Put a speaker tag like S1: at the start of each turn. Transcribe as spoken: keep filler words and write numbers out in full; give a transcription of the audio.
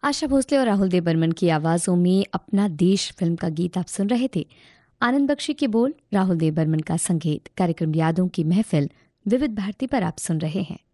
S1: आशा भोसले और राहुल देव बर्मन की आवाज़ों में अपना देश फिल्म का गीत आप सुन रहे थे। आनंद बख्शी के बोल, राहुल देव बर्मन का संगीत। कार्यक्रम यादों की महफिल विविध भारती पर आप सुन रहे हैं।